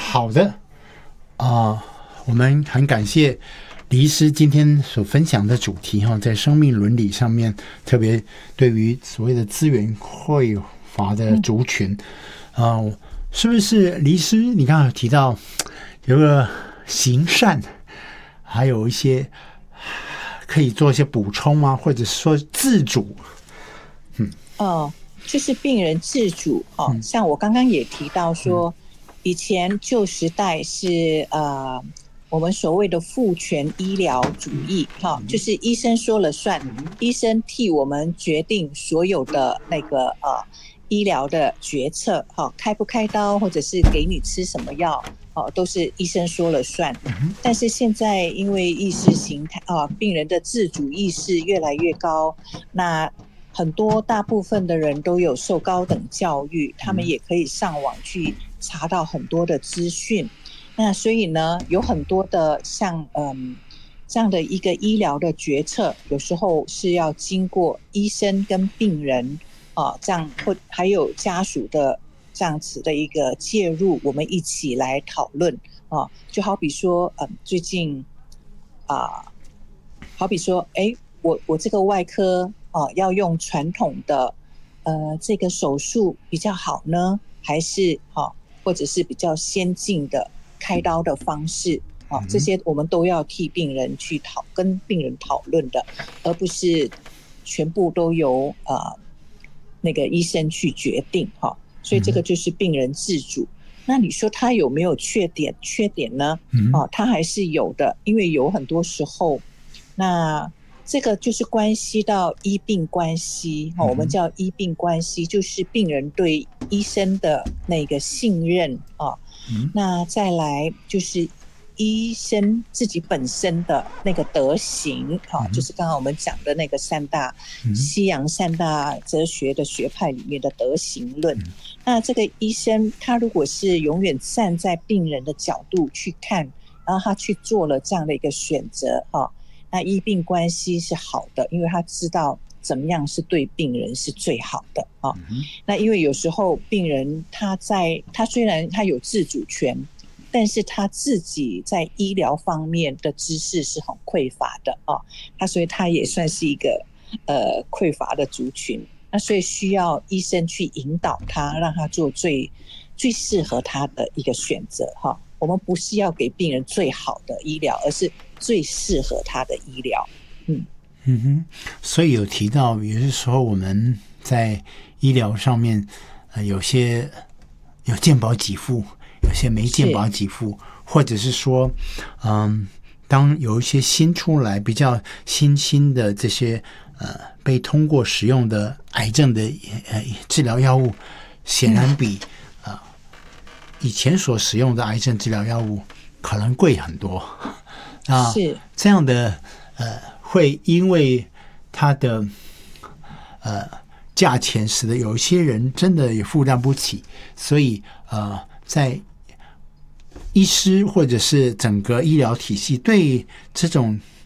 好的我们很感谢李医师今天所分享的主题在生命伦理上面，特别对于所谓的资源匮乏的族群是不是李医师你刚刚有提到有个行善，还有一些可以做一些补充吗？或者说自主？ 就是病人自主像我刚刚也提到说，以前旧时代是我们所谓的父权医疗主义就是医生说了算，医生替我们决定所有的那个医疗的决策开不开刀或者是给你吃什么药都是医生说了算。但是现在因为意识形态病人的自主意识越来越高，那很多大部分的人都有受高等教育，他们也可以上网去查到很多的资讯。那所以呢，有很多的像这样的一个医疗的决策，有时候是要经过医生跟病人这样或还有家属的这样子的一个介入，我们一起来讨论就好比说最近好比说我这个外科要用传统的这个手术比较好呢，还是或者是比较先进的开刀的方式这些我们都要替病人去跟病人讨论的，而不是全部都由那个医生去决定所以这个就是病人自主。那你说他有没有缺点呢？他还是有的，因为有很多时候那这个就是关系到医病关系我们叫医病关系，就是病人对医生的那个信任那再来就是医生自己本身的那个德行就是刚刚我们讲的那个西洋三大哲学的学派里面的德行论。那这个医生他如果是永远站在病人的角度去看，然后他去做了这样的一个选择那医病关系是好的，因为他知道怎么样是对病人是最好的那因为有时候病人他虽然他有自主权，但是他自己在医疗方面的知识是很匮乏的所以他也算是一个匮乏的族群。那所以需要医生去引导他，让他做最适合他的一个选择我们不是要给病人最好的医疗，而是最适合他的医疗。 所以有提到有些时候我们在医疗上面有些有健保给付，有些没健保给付，或者是说当有一些新出来比较新的这些被通过使用的癌症的治疗药物，显然比以前所使用的癌症治疗药物可能贵很多是这样的会因为它的价钱使得有一些人真的也负担不起，所以在医师或者是整个医疗体系对这种